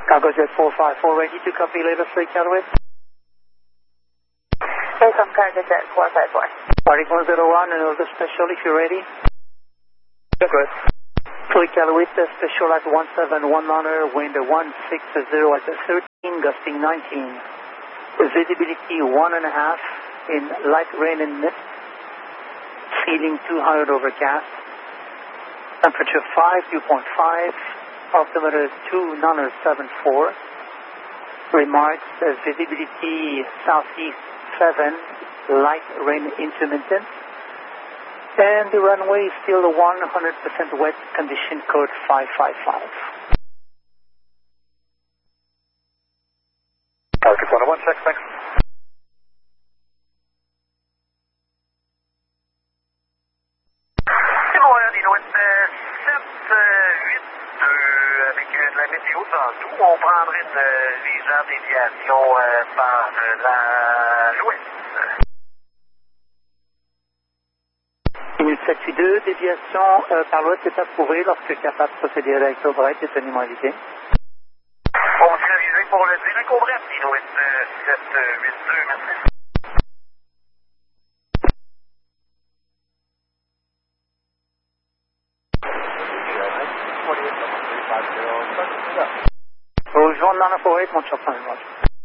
Cargo Jet 454 ready to copy later 3 Callaway. Welcome Cargo Jet 454. Party 101 and over special if you're ready. Yes, good. 3 Callaway special at 171 honor, wind 160 at 13, gusting 19. Visibility 1.5 in light rain and mist. Ceiling 200 overcast. Temperature 5, dew point 5. Altimeter 2974. Remarks, visibility southeast 7, light rain intermittent. And the runway is still 100% wet, condition code 555. Arctic 101, check, thanks. C'est bon, Dino, 782 avec de la météo tantôt. On prendrait une légère déviation par l'ouest. Minute 782, déviation par l'ouest est approuvée lorsque capable de procéder à l'électro-break et teniment invité. On s'est avisé pour le direct au bref, Dino, 782, merci. Rejoindre 948, mon chopin,